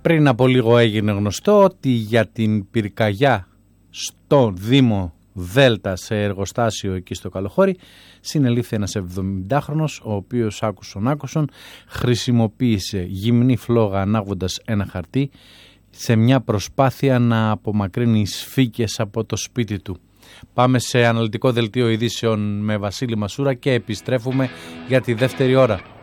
Πριν από λίγο έγινε γνωστό ότι για την πυρκαγιά στο Δήμο Δέλτα σε εργοστάσιο εκεί στο Καλοχώρι συνελήφθη ένας 70χρονος, ο οποίος άκουσον χρησιμοποίησε γυμνή φλόγα ανάγοντας ένα χαρτί σε μια προσπάθεια να απομακρύνει σφίκες από το σπίτι του. Πάμε σε αναλυτικό δελτίο ειδήσεων με Βασίλη Μασούρα και επιστρέφουμε για τη δεύτερη ώρα.